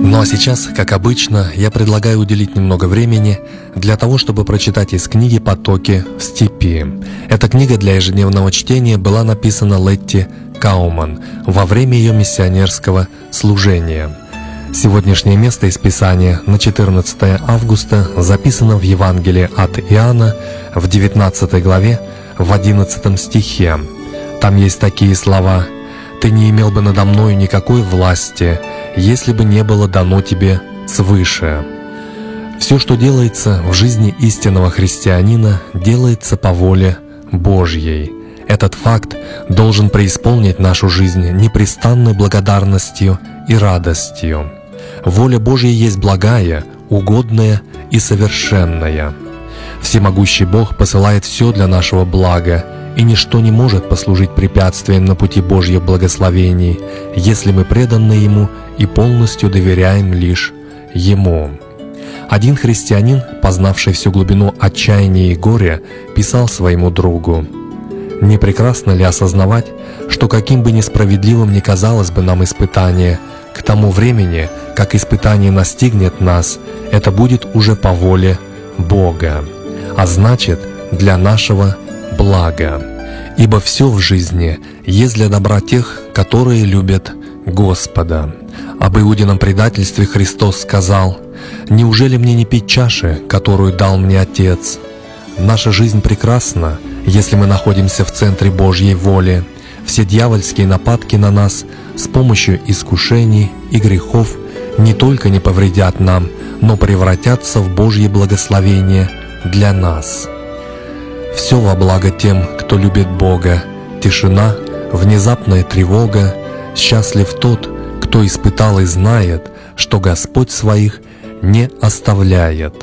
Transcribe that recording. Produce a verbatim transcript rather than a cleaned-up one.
Ну а сейчас, как обычно, я предлагаю уделить немного времени для того, чтобы прочитать из книги «Потоки в степи». Эта книга для ежедневного чтения была написана Летти Кауман во время ее миссионерского служения. Сегодняшнее место из Писания на четырнадцатое августа записано в Евангелии от Иоанна в девятнадцатой главе в одиннадцатом стихе. Там есть такие слова: «Ты не имел бы надо мною никакой власти, если бы не было дано тебе свыше». Все, что делается в жизни истинного христианина, делается по воле Божьей. Этот факт должен преисполнить нашу жизнь непрестанной благодарностью и радостью. Воля Божья есть благая, угодная и совершенная. Всемогущий Бог посылает все для нашего блага, и ничто не может послужить препятствием на пути Божьих благословений, если мы преданы Ему и полностью доверяем лишь Ему. Один христианин, познавший всю глубину отчаяния и горя, писал своему другу: «Не прекрасно ли осознавать, что каким бы несправедливым ни казалось бы нам испытание, к тому времени, как испытание настигнет нас, это будет уже по воле Бога, а значит, для нашего блага. Ибо все в жизни есть для добра тех, которые любят Господа». Об Иудином предательстве Христос сказал: «Неужели мне не пить чаши, которую дал мне Отец?» Наша жизнь прекрасна, если мы находимся в центре Божьей воли. Все дьявольские нападки на нас с помощью искушений и грехов не только не повредят нам, но превратятся в Божье благословение для нас. Все во благо тем, кто любит Бога. Тишина, внезапная тревога. Счастлив тот, кто испытал и знает, что Господь своих не оставляет.